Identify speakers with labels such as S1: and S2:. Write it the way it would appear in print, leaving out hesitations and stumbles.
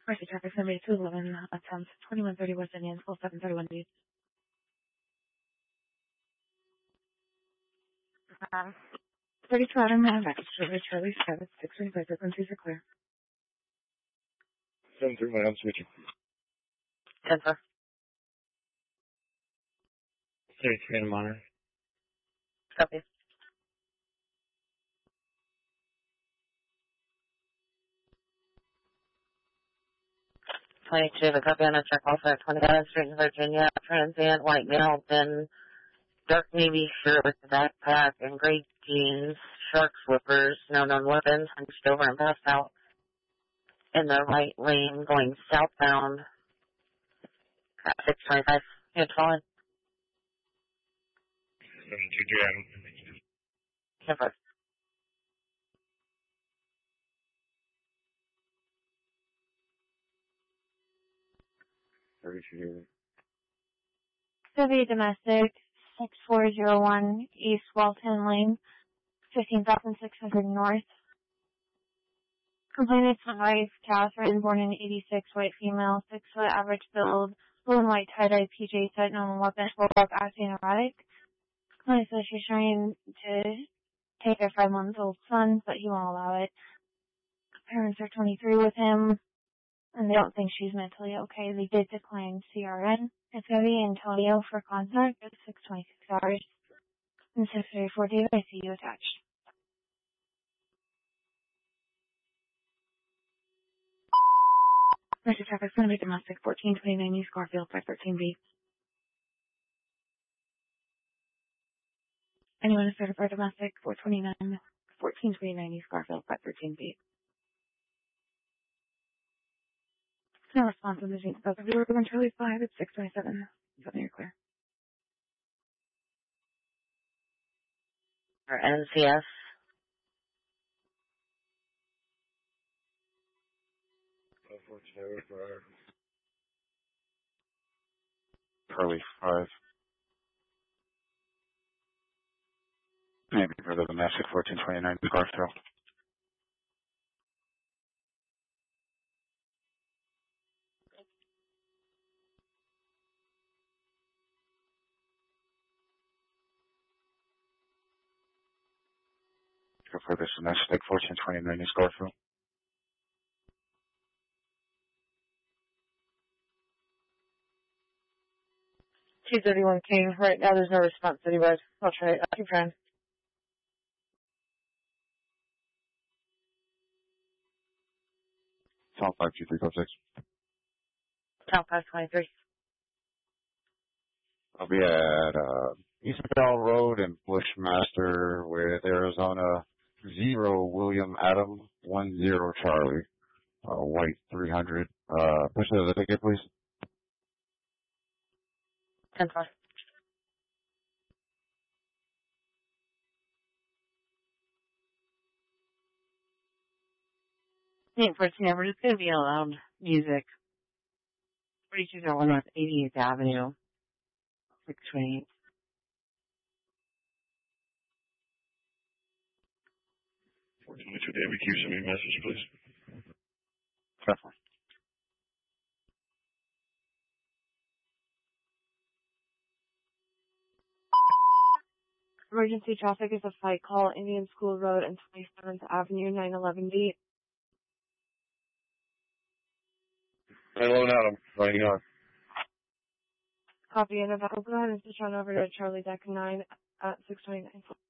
S1: Mercy traffic 7211 attempts 2130 West Indian School 731 B. 32 Adam Package Delivery Charlie 7 625 frequencies are clear.
S2: 7-3, I'm switching.
S3: 10-4.
S2: 33 in Monterey.
S3: Copy. 22, the copy on a check also at 27th Street in Virginia. Transient, white male, thin, dark navy shirt with a backpack and gray jeans, shark slippers, no known weapons, hunched over and passed out in the right lane going southbound at 625. It's falling.
S2: 7-2, Adam.
S3: 10-4.
S2: 32.
S1: Chevy Domestic 6401 East Walton Lane 15,600 North. Complainant's wife, Catherine, born in 86, white female, 6 foot, average build, blue and white tie-dye PJ set, known weapon, bulldog, acting erratic. Complainant says she's trying to take her 5-month-old son, but he won't allow it. Parents are 23 with him, and they don't think she's mentally okay. They did decline CRN. It's going to be Antonio for concert at 6:26 hours. And 6:34 David, I see you attached. Mercy traffic is going to be domestic 1429 East Garfield 513B. Anyone is certified domestic 1429 East Garfield 513B. No response on the Gene Spoke. If you were going Charlie 5 at 627, something you're clear.
S3: Or NCS.
S2: Charlie 5. Maybe for the domestic 1429 Garfield. Go for this domestic 1429 East Garfield.
S3: 231 King. Right now there's no response anywhere. I'll try it. I'll keep trying.
S2: South 52306.
S3: South 523.
S2: I'll be at Eastbound Road and Bushmaster with Arizona 0 William Adam 10 Charlie. White 300. Push the ticket, please.
S3: 10-4. Unfortunately, we're just going to be allowed music. 4201 North 88th Avenue. 628.
S2: David, can you send me a message, please?
S3: Definitely.
S1: Emergency traffic is a fight call, Indian School Road and 27th Avenue, 911B.
S2: 911 Adam, writing on.
S1: Copy and available. This is run over to Charlie Deck 9 at 629.